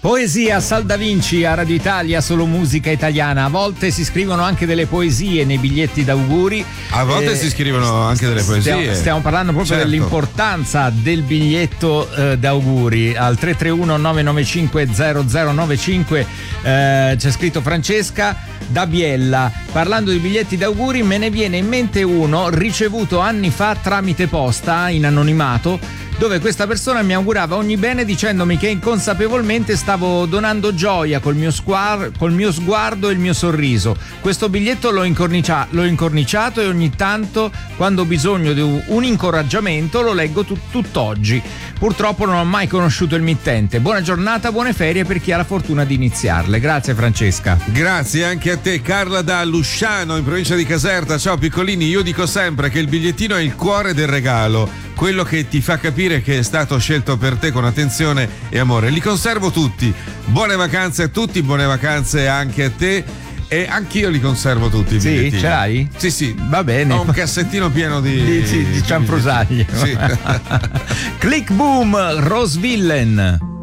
Poesia, Sal da Vinci a Radio Italia, solo musica italiana. A volte si scrivono anche delle poesie nei biglietti d'auguri. A volte si scrivono anche delle poesie. Stiamo parlando proprio dell'importanza del biglietto d'auguri. Al 331 995 0095 c'è scritto Francesca da Biella. Parlando di biglietti d'auguri me ne viene in mente uno ricevuto anni fa tramite posta in anonimato, dove questa persona mi augurava ogni bene dicendomi che inconsapevolmente stavo donando gioia col mio sguardo e il mio sorriso. Questo biglietto l'ho incorniciato e ogni tanto, quando ho bisogno di un incoraggiamento, lo leggo tutt'oggi. Purtroppo non ho mai conosciuto il mittente. Buona giornata, buone ferie per chi ha la fortuna di iniziarle. Grazie Francesca. Grazie anche a te. Carla da Lusciano in provincia di Caserta. Ciao piccolini, io dico sempre che il bigliettino è il cuore del regalo, quello che ti fa capire che è stato scelto per te con attenzione e amore. Li conservo tutti. Buone vacanze a tutti, buone vacanze anche a te. E anch'io li conservo tutti. Sì, ce l'hai? Sì. Va bene. Ho un cassettino pieno di cianfrusaglie. Sì. Click Boom, Rose Villain.